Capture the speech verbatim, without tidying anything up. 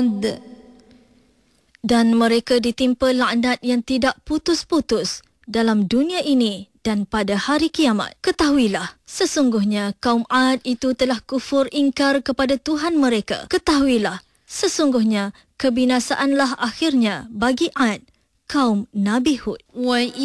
Dan mereka ditimpa laknat yang tidak putus-putus dalam dunia ini dan pada hari kiamat. Ketahuilah, sesungguhnya kaum Ad itu telah kufur ingkar kepada Tuhan mereka. Ketahuilah, sesungguhnya kebinasaanlah akhirnya bagi Ad, kaum Nabi Hud.